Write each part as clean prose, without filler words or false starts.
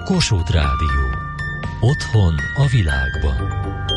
Kossuth Rádió. Otthon a világban.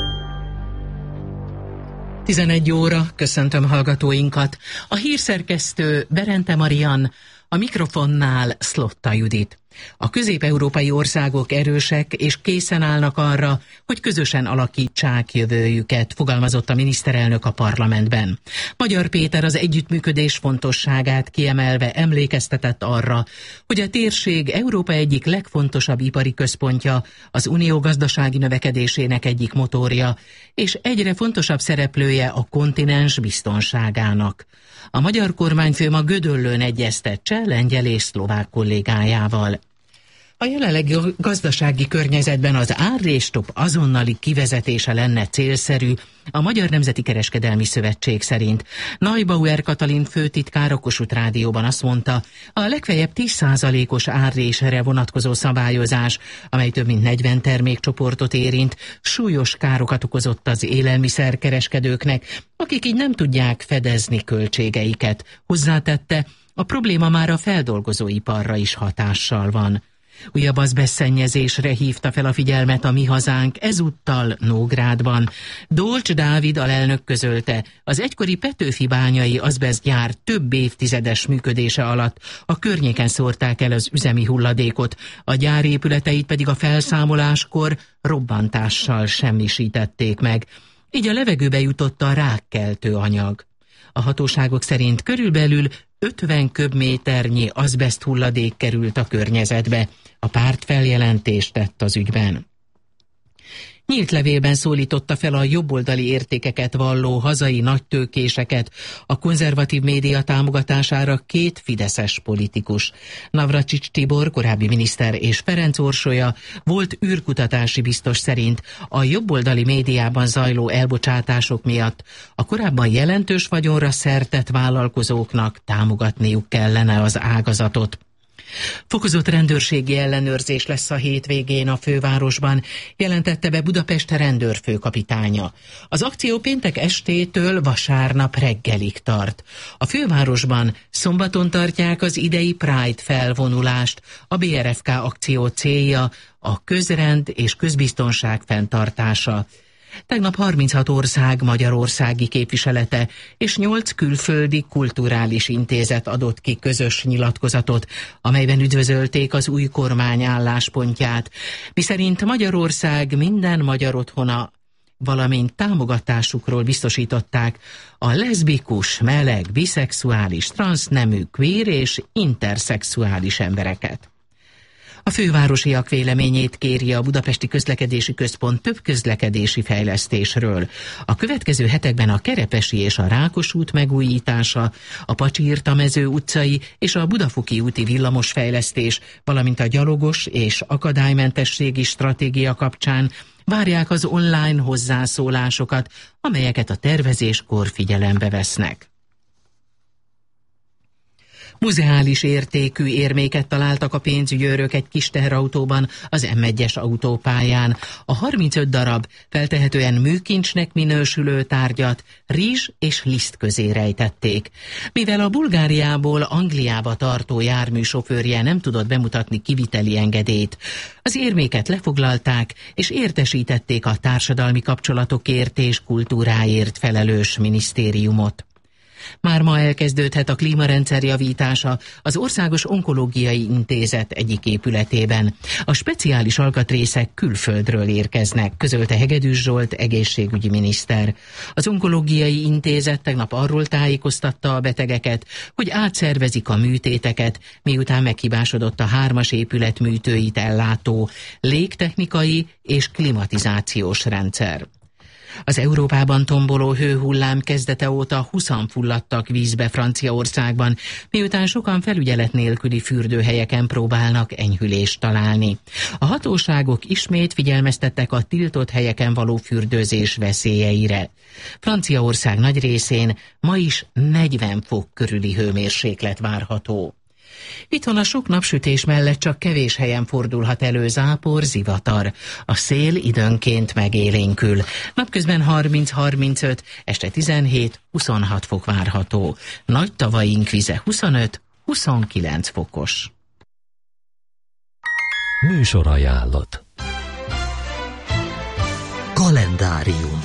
11 óra, köszöntöm hallgatóinkat. A hírszerkesztő Berente Marian, a mikrofonnál Szlotta Judit. A közép-európai országok erősek és készen állnak arra, hogy közösen alakítsák jövőjüket, fogalmazott a miniszterelnök a parlamentben. Magyar Péter az együttműködés fontosságát kiemelve emlékeztetett arra, hogy a térség Európa egyik legfontosabb ipari központja, az unió gazdasági növekedésének egyik motorja, és egyre fontosabb szereplője a kontinens biztonságának. A magyar kormányfő ma Gödöllőn egyeztet cseh, lengyel és szlovák kollégájával. A jelenlegi gazdasági környezetben az árrésstop azonnali kivezetése lenne célszerű, a Magyar Nemzeti Kereskedelmi Szövetség szerint. Neubauer Katalin főtitkár a Kossuth Rádióban azt mondta, a legfeljebb 10%-os árrésre vonatkozó szabályozás, amely több mint 40 termékcsoportot érint, súlyos károkat okozott az élelmiszerkereskedőknek, akik így nem tudják fedezni költségeiket. Hozzátette, a probléma már a feldolgozóiparra is hatással van. Újabb azbesztszennyezésre hívta fel a figyelmet a Mi Hazánk, ezúttal Nógrádban. Dolcs Dávid alelnök közölte, az egykori Petőfi-bányai azbesztgyár több évtizedes működése alatt a környéken szórták el az üzemi hulladékot, a gyár épületeit pedig a felszámoláskor robbantással semmisítették meg. Így a levegőbe jutott a rákkeltő anyag. A hatóságok szerint körülbelül 50 köbméternyi azbeszt hulladék került a környezetbe. A párt feljelentést tett az ügyben. Nyílt levélben szólította fel a jobboldali értékeket valló hazai nagytőkéseket a konzervatív média támogatására két fideszes politikus. Navracsics Tibor, korábbi miniszter, és Ferenc Orsolya, volt űrkutatási biztos szerint a jobboldali médiában zajló elbocsátások miatt a korábban jelentős vagyonra szert tett vállalkozóknak támogatniuk kellene az ágazatot. Fokozott rendőrségi ellenőrzés lesz a hétvégén a fővárosban, jelentette be Budapest rendőrfőkapitánya. Az akció péntek estétől vasárnap reggelig tart. A fővárosban szombaton tartják az idei Pride felvonulást. A BRFK akció célja a közrend és közbiztonság fenntartása. Tegnap 36 ország magyarországi képviselete és 8 külföldi kulturális intézet adott ki közös nyilatkozatot, amelyben üdvözölték az új kormány álláspontját, miszerint Magyarország minden magyar otthona, valamint támogatásukról biztosították a leszbikus, meleg, biszexuális, transznemű, queer és interszexuális embereket. A fővárosiak véleményét kéri a Budapesti Közlekedési Központ több közlekedési fejlesztésről. A következő hetekben a Kerepesi és a Rákos út megújítása, a Pacsirta-mező utcai és a Budafoki úti villamosfejlesztés, valamint a gyalogos és akadálymentességi stratégia kapcsán várják az online hozzászólásokat, amelyeket a tervezéskor figyelembe vesznek. Muzeális értékű érméket találtak a pénzügyőrök egy kis teherautóban az M1-es autópályán. A 35 darab feltehetően műkincsnek minősülő tárgyat rizs és liszt közé rejtették. Mivel a Bulgáriából Angliába tartó jármű sofőrje nem tudott bemutatni kiviteli engedélyt, az érméket lefoglalták és értesítették a társadalmi kapcsolatokért és kultúráért felelős minisztériumot. Már ma elkezdődhet a klímarendszer javítása az Országos Onkológiai Intézet egyik épületében. A speciális alkatrészek külföldről érkeznek, közölte Hegedűs Zsolt egészségügyi miniszter. Az Onkológiai Intézet tegnap arról tájékoztatta a betegeket, hogy átszervezik a műtéteket, miután meghibásodott a 3-as épület műtőit ellátó légtechnikai és klimatizációs rendszer. Az Európában tomboló hőhullám kezdete óta 20-an fulladtak vízbe Franciaországban, miután sokan felügyelet nélküli fürdőhelyeken próbálnak enyhülést találni. A hatóságok ismét figyelmeztettek a tiltott helyeken való fürdőzés veszélyeire. Franciaország nagy részén ma is 40 fok körüli hőmérséklet várható. Itthon a sok napsütés mellett csak kevés helyen fordulhat elő zápor, zivatar. A szél időnként megélénkül. Napközben 30-35, este 17-26 fok várható. Nagy tavaink vize 25-29 fokos. Műsorajánlat. Kalendárium.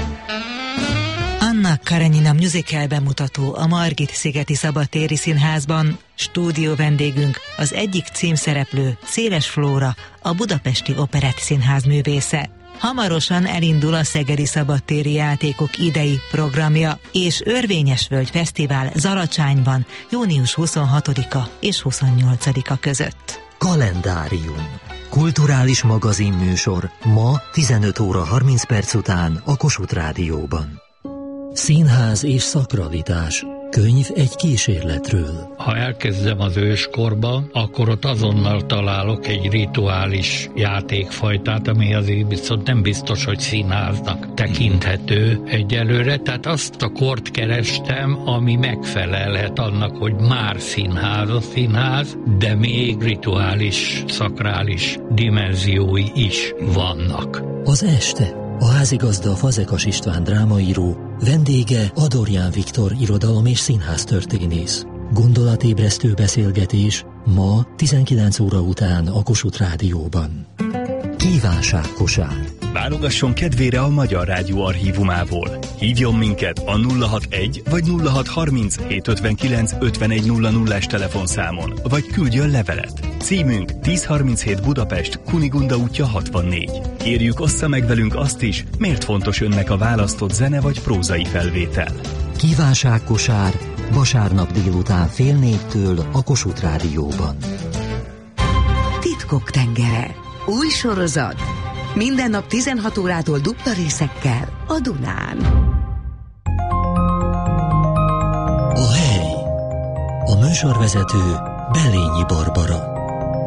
Anna Karenina musical bemutató a Margit-szigeti Szabadtéri Színházban. Stúdió vendégünk az egyik címszereplő, Széles Flóra, a Budapesti Operett Színház művésze. Hamarosan elindul a Szegedi Szabadtéri Játékok idei programja, és Örvényesvölgy Fesztivál Zalacsányban június 26-a és 28-a között. Kalendárium. Kulturális magazinműsor ma 15 óra 30 perc után a Kossuth Rádióban. Színház és szakralitás. Könyv egy kísérletről. Ha elkezdem az őskorba, akkor ott azonnal találok egy rituális játékfajtát, ami azért viszont nem biztos, hogy színháznak tekinthető egyelőre. Tehát azt a kort kerestem, ami megfelelhet annak, hogy már színház a színház, de még rituális, szakrális dimenziói is vannak. Az este. A házigazda Fazekas István drámaíró, vendége Adorján Viktor irodalom- és színháztörténész. Gondolatébresztő beszélgetés ma 19 óra után a Kossuth Rádióban. Kívánságkosár. Válogasson kedvére a Magyar Rádió archívumából. Hívjon minket a 061 vagy 0630 759 5100-es telefonszámon, vagy küldjön levelet. Címünk 1037 Budapest, Kunigunda útja 64. Kérjük, ossza meg velünk azt is, miért fontos önnek a választott zene vagy prózai felvétel. Kívánságkosár vasárnap délután 3:30 a Kossuth Rádióban. Titkok tengere. Új sorozat. Minden nap 16 órától dupla részekkel a Dunán. A hely. A műsorvezető Belényi Barbara.